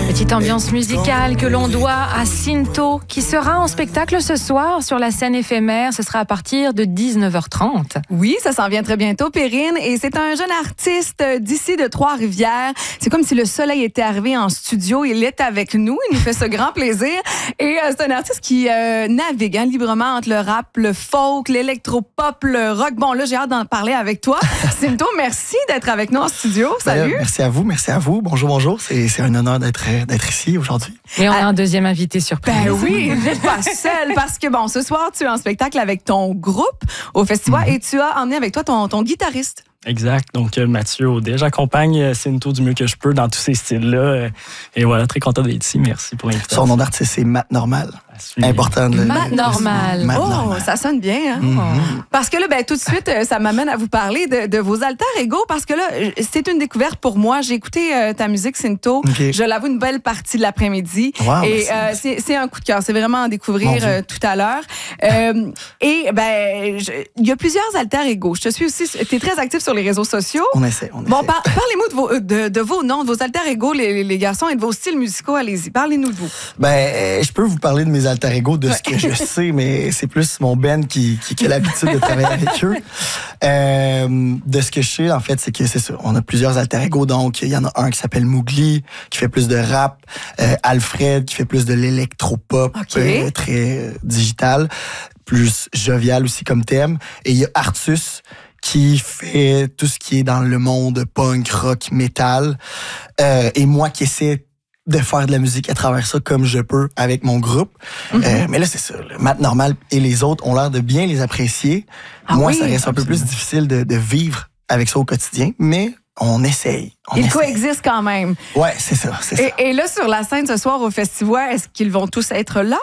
Petite ambiance musicale que l'on doit à Cinto, qui sera en spectacle ce soir sur la scène éphémère. Ce sera à partir de 19h30. Oui, ça s'en vient très bientôt, Perrine. Et c'est un jeune artiste d'ici de Trois-Rivières. C'est comme si le soleil était arrivé en studio. Il est avec nous. Il nous fait ce grand plaisir. Et c'est un artiste qui navigue librement entre le rap, le folk, l'électropop, le rock. Bon, là, j'ai hâte d'en parler avec toi. Cinto, merci d'être avec nous en studio. Salut. Merci à vous. Bonjour. C'est un honneur d'être ici aujourd'hui. Et on a un deuxième invité surprise. Ben oui, vous n'êtes pas seul parce que bon, ce soir, tu es en spectacle avec ton groupe au festival et tu as emmené avec toi ton guitariste. Exact. Donc, Mathieu Audet. J'accompagne Cinto du mieux que je peux dans tous ces styles-là. Et voilà, très content d'être ici. Merci pour l'invitation. Son nom d'artiste, c'est Matt Normal. Important de le... Matt Normal. Normal. Ça sonne bien. Hein? Mm-hmm. Parce que là, tout de suite, ça m'amène à vous parler de vos alter ego. Parce que là, c'est une découverte pour moi. J'ai écouté ta musique, Cinto. Okay. Je l'avoue, une belle partie de l'après-midi. Wow, et c'est un coup de cœur. C'est vraiment à découvrir tout à l'heure. Il y a plusieurs alter ego. Je te suis aussi. Tu es très actif sur les réseaux sociaux. On essaie. Bon, parlez-moi de vos noms, de vos alter ego, les garçons, et de vos styles musicaux. Allez-y, parlez-nous de vous. Je peux vous parler de mes alter ego, de ce que je sais, mais c'est plus mon Ben qui a l'habitude de travailler avec eux. De ce que je sais, en fait, c'est que c'est ça. On a plusieurs alter ego. Donc, il y en a un qui s'appelle Mowgli, qui fait plus de rap. Alfred, qui fait plus de l'électropop, très digital. Plus jovial aussi comme thème. Et il y a Artus, qui fait tout ce qui est dans le monde punk, rock, metal. Et moi qui essaie de faire de la musique à travers ça comme je peux avec mon groupe. Mm-hmm. Mais là, c'est ça. Le Matt Normal et les autres ont l'air de bien les apprécier. Moi, ça reste un peu plus difficile de vivre avec ça au quotidien, mais on essaye. Ils coexistent quand même. Ouais, c'est ça. Et là, sur la scène ce soir au festival, est-ce qu'ils vont tous être là?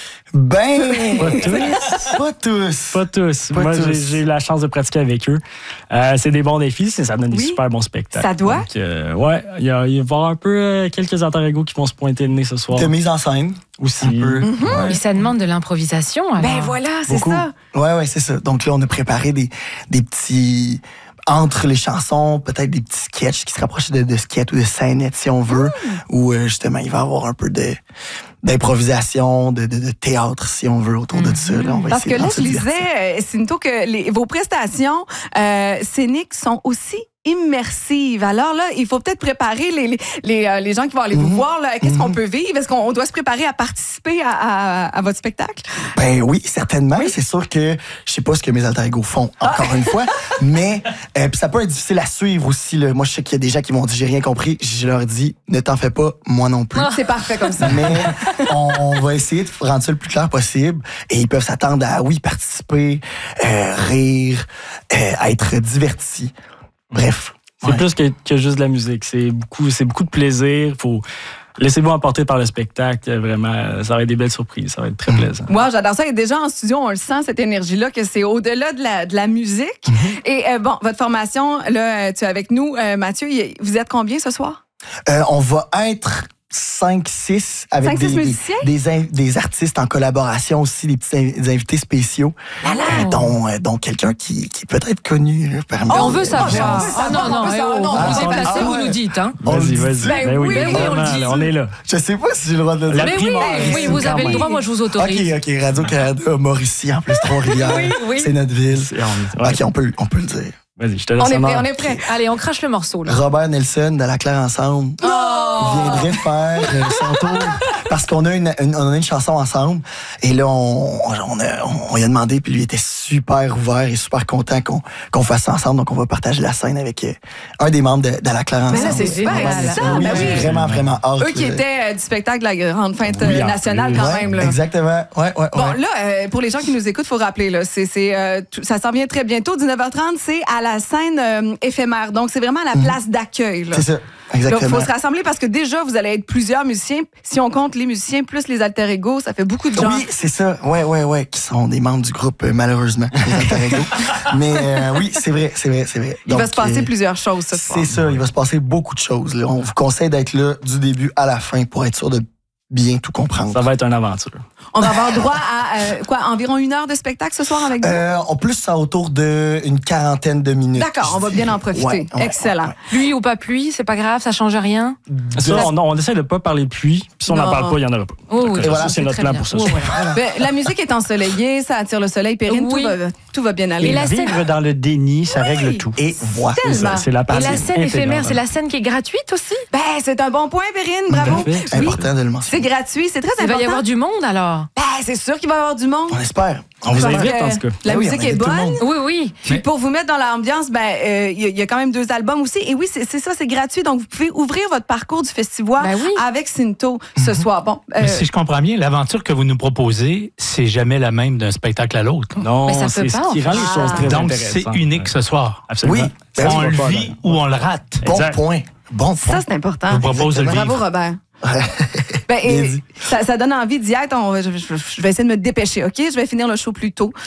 Pas tous. Moi, j'ai eu la chance de pratiquer avec eux. C'est des bons défis, ça donne des super bons spectacles. Ça doit? Donc, il va y avoir un peu quelques alter ego qui vont se pointer le nez ce soir. De mise en scène. Aussi. Un peu. Et ça demande de l'improvisation. Alors. Voilà, c'est beaucoup. ça. Ouais, c'est ça. Donc là, on a préparé des petits... entre les chansons, peut-être des petits sketchs qui se rapprochent de sketchs ou de scénettes, si on veut, où justement, il va y avoir un peu d'improvisation, de théâtre, si on veut, autour de ça. Là, on va Parce que là, je divertir. disais, Cinto, que vos prestations scéniques sont aussi immersive. Alors là, il faut peut-être préparer les gens qui vont aller vous voir. Qu'est-ce qu'on peut vivre? Est-ce qu'on doit se préparer à participer à votre spectacle? Ben oui, certainement. Oui. C'est sûr que je sais pas ce que mes alter ego font, encore une fois, mais ça peut être difficile à suivre aussi. Là. Moi, je sais qu'il y a des gens qui m'ont dit « j'ai rien compris ». Je leur dis « ne t'en fais pas, moi non plus ». C'est parfait comme ça. Mais on va essayer de rendre ça le plus clair possible et ils peuvent s'attendre à, participer, rire, à être divertis. Bref. C'est plus que juste de la musique. C'est beaucoup de plaisir. Laissez-vous emporter par le spectacle. Vraiment, ça va être des belles surprises. Ça va être très plaisant. Wow, j'adore ça. Et déjà en studio, on le sent, cette énergie-là, que c'est au-delà de la musique. Et votre formation, là, tu es avec nous, Mathieu. Vous êtes combien ce soir? On va être 5-6 avec des artistes en collaboration aussi, des petits invités spéciaux, dont quelqu'un qui est peut-être connu là, parmi on veut savoir. Vous déplacez, vous nous dites. Hein? Vas-y. Ben oui, on est là. Je sais pas si j'ai le droit de le dire. Oui, vous avez le droit, moi je vous autorise. OK, Radio-Canada, Mauricie, en plus, Trois-Rivières, c'est notre ville. OK, on peut le dire. Vas-y, je te laisse. On est prêt. Allez, on crache le morceau. Là. Robert Nelson de La Claire Ensemble viendrait faire son tour parce qu'on a une chanson ensemble. Et là, on lui a demandé, puis lui était super ouvert et super content qu'on fasse ça ensemble. Donc, on va partager la scène avec un des membres de La Claire Ensemble. C'est super. Oui, vraiment, vraiment hâte. Eux qui étaient du spectacle de la grande fête nationale quand même. Là. Exactement. Ouais. Bon, là, pour les gens qui nous écoutent, il faut rappeler, là, ça s'en vient très bientôt. 19h30, c'est à la scène éphémère. Donc, c'est vraiment la place d'accueil. Là. C'est ça. Exactement. Il faut se rassembler parce que déjà, vous allez être plusieurs musiciens. Si on compte les musiciens plus les alter ego, ça fait beaucoup de gens. Oui, c'est ça. Ouais, qui sont des membres du groupe, malheureusement, les alter ego. Mais oui, c'est vrai. Il va se passer plusieurs choses ce soir. C'est ça, il va se passer beaucoup de choses. Là. On vous conseille d'être là du début à la fin pour être sûr de bien tout comprendre. Ça va être une aventure. On va avoir droit à environ 1 heure de spectacle ce soir avec vous? En plus, ça autour d'une 40aine de minutes. D'accord, on va bien en profiter. Excellent. Pluie ou pas pluie, c'est pas grave, ça change rien. Ça, on essaie de pas parler pluie, puis si on n'en parle pas, il n'y en aura pas. Oh, oui, et voilà, c'est notre plan pour ça. Ben, la musique est ensoleillée, ça attire le soleil. Perrine, Oui. tout va bien aller. Et la Vivre scène- dans le déni, ça règle tout. Et voilà. Tellement. C'est la Et partie la scène éphémère, c'est la scène qui est gratuite aussi? Ben, c'est un bon point, Perrine. Bravo. C'est important de le mentionner. C'est gratuit, c'est très Il va important. y avoir du monde alors? Ben, c'est sûr qu'il va y avoir du monde. On espère. On vous Parce invite que en tout cas. La Ben oui, musique on est invite tout le bonne. monde. Oui, oui. Puis pour vous mettre dans l'ambiance, il y a quand même 2 albums aussi. Et oui, c'est ça, c'est gratuit. Donc, vous pouvez ouvrir votre parcours du festival Ben oui. avec Cinto ce soir. Bon, Mais si je comprends bien, l'aventure que vous nous proposez, c'est jamais la même d'un spectacle à l'autre. Non, Mais ça c'est peut ce pas, qui en rend fait. les choses très Donc, intéressantes. c'est unique ce soir. Absolument. Oui. Ben, On tu le vas pas, vit ou on le rate. Bon Exact. point. Bon point. ça, c'est important. Je vous propose de le Bravo, vivre. Robert. Bien dit. Ça donne envie d'y être. Je vais essayer de me dépêcher, OK? Je vais finir le show plus tôt.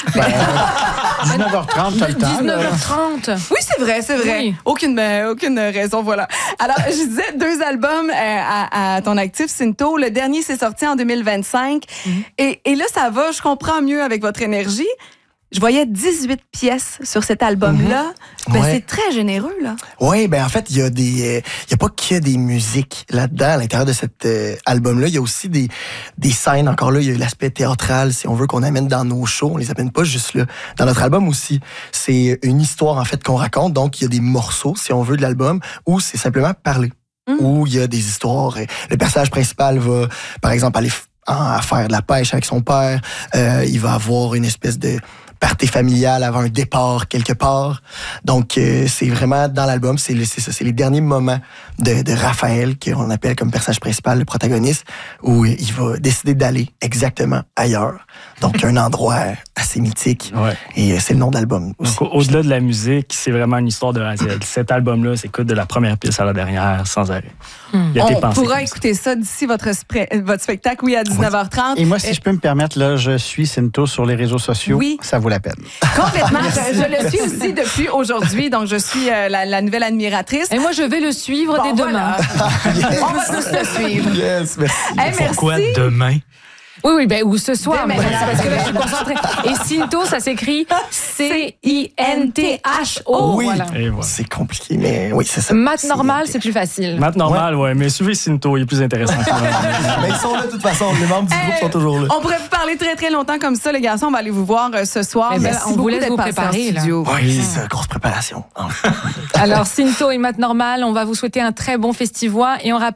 19h30, t'as le temps. 19h30. Oui, c'est vrai. Oui. Aucune raison, voilà. Alors, je disais 2 albums à ton actif, Cinto. Le dernier, c'est sorti en 2025. Et là, ça va, je comprends mieux avec votre énergie. Je voyais 18 pièces sur cet album-là. Ben, Ouais. c'est très généreux, là. Oui, ben en fait, il y a pas que des musiques là-dedans, à l'intérieur de cet album-là. Il y a aussi des scènes. Encore là, il y a l'aspect théâtral, si on veut, qu'on amène dans nos shows. On les amène pas juste là. Dans notre album aussi, c'est une histoire, en fait, qu'on raconte. Donc, il y a des morceaux, si on veut, de l'album, où c'est simplement parler. Où il y a des histoires. Le personnage principal va, par exemple, aller à faire de la pêche avec son père. Il va avoir une espèce de party familiale avant un départ quelque part. Donc, c'est vraiment dans l'album, c'est les derniers moments de Raphaël, qu'on appelle comme personnage principal, le protagoniste, où il va décider d'aller exactement ailleurs. Donc, un endroit assez mythique. Ouais. Et c'est le nom d'album aussi. Donc, au-delà de la musique, c'est vraiment une histoire de A à Z. Cet album-là s'écoute de la première piste à la dernière, sans arrêt. Il a été On pensé pourra comme ça. écouter ça d'ici votre spectacle, oui, à 19h30. Et moi, si je peux me permettre, là, je suis Cinto sur les réseaux sociaux. Oui. Ça vaut la peine. Complètement. Je le suis aussi depuis aujourd'hui. Donc, je suis la nouvelle admiratrice. Et moi, je vais le suivre Bon, dès demain. voilà. On va tous le suivre. Yes, merci. Hey, Pourquoi merci. demain? Oui, ben, ou ce soir. Demain. Mais c'est parce que là, je suis concentrée. Et Cinto, ça s'écrit C-I-N-T-H-O. Oui. Voilà. Et voilà. C'est compliqué, mais oui, c'est ça. Maths normal, c'est plus facile. Maths normal, ouais, mais suivez Cinto, il est plus intéressant. Mais ils sont là de toute façon. Les membres du groupe sont toujours là. On pourrait vous parler très, très longtemps comme ça, les garçons. On va aller vous voir ce soir. Eh ben, Merci on vous beaucoup laisse d'être vous passés en préparer, là. studio. Oui, c'est ça, grosse préparation. Alors, Cinto et Maths normal, on va vous souhaiter un très bon festival et on rappelle